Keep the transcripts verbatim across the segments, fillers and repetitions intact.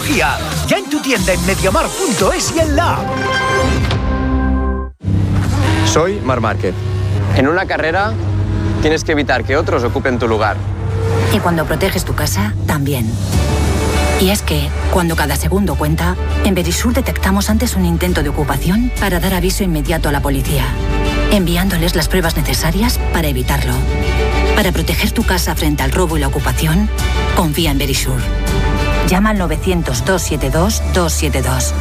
tecnología. Ya en tu tienda en mediamar punto es y en la app. Soy Marc Márquez. En una carrera tienes que evitar que otros ocupen tu lugar. Y cuando proteges tu casa, también. Y es que, cuando cada segundo cuenta, en Verisur detectamos antes un intento de ocupación para dar aviso inmediato a la policía, enviándoles las pruebas necesarias para evitarlo. Para proteger tu casa frente al robo y la ocupación, confía en Verisur. Llama al novecientos, doscientos setenta y dos, doscientos setenta y dos.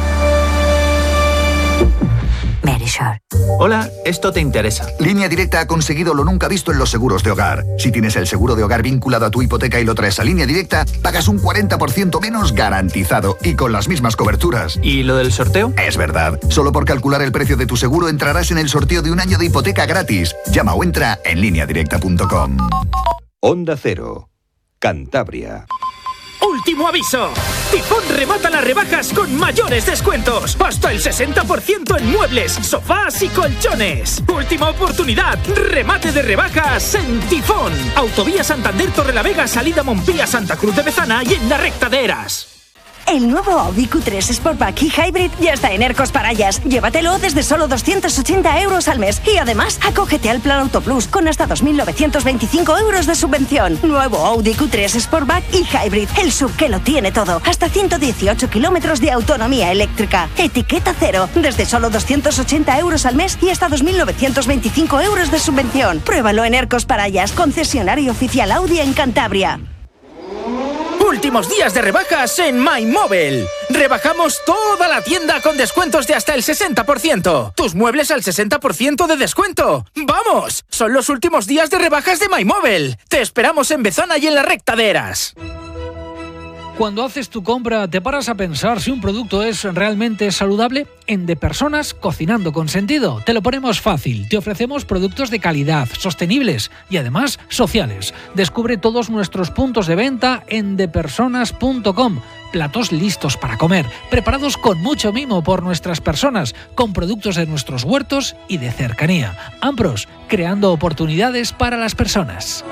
Verisur. Hola, esto te interesa. Línea Directa ha conseguido lo nunca visto en los seguros de hogar. Si tienes el seguro de hogar vinculado a tu hipoteca y lo traes a Línea Directa, pagas un cuarenta por ciento menos garantizado y con las mismas coberturas. ¿Y lo del sorteo? Es verdad. Solo por calcular el precio de tu seguro entrarás en el sorteo de un año de hipoteca gratis. Llama o entra en línea directa punto com. Onda Cero, Cantabria. ¡Último aviso! Tifón remata las rebajas con mayores descuentos. Hasta el sesenta por ciento en muebles, sofás y colchones. Última oportunidad. Remate de rebajas en Tifón. Autovía Santander Torrelavega, salida Montpía, Santa Cruz de Bezana y en la recta de Eras. El nuevo Audi Q tres Sportback y Hybrid ya está en Ercos Parayas. Llévatelo desde solo doscientos ochenta euros al mes. Y además, acógete al Plan Auto Plus con hasta dos mil novecientos veinticinco euros de subvención. Nuevo Audi Q tres Sportback y Hybrid. El sub que lo tiene todo. Hasta ciento dieciocho kilómetros de autonomía eléctrica. Etiqueta cero. Desde solo doscientos ochenta euros al mes y hasta dos mil novecientos veinticinco euros de subvención. Pruébalo en Ercos Parayas, concesionario oficial Audi en Cantabria. Últimos días de rebajas en MyMobile. Rebajamos toda la tienda con descuentos de hasta el sesenta por ciento. Tus muebles al sesenta por ciento de descuento. ¡Vamos! Son los últimos días de rebajas de MyMobile. Te esperamos en Bezana y en la recta de Eras. Cuando haces tu compra, ¿te paras a pensar si un producto es realmente saludable? En De Personas, cocinando con sentido, te lo ponemos fácil. Te ofrecemos productos de calidad, sostenibles y además sociales. Descubre todos nuestros puntos de venta en de personas punto com. Platos listos para comer, preparados con mucho mimo por nuestras personas, con productos de nuestros huertos y de cercanía. Ampros, creando oportunidades para las personas.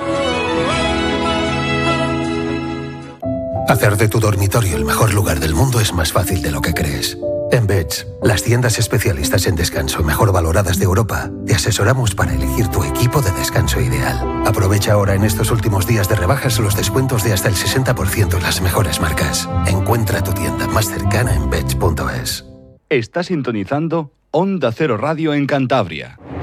Hacer de tu dormitorio el mejor lugar del mundo es más fácil de lo que crees. En Beds, las tiendas especialistas en descanso mejor valoradas de Europa, te asesoramos para elegir tu equipo de descanso ideal. Aprovecha ahora en estos últimos días de rebajas los descuentos de hasta el sesenta por ciento en las mejores marcas. Encuentra tu tienda más cercana en beds punto es. Está sintonizando Onda Cero Radio en Cantabria.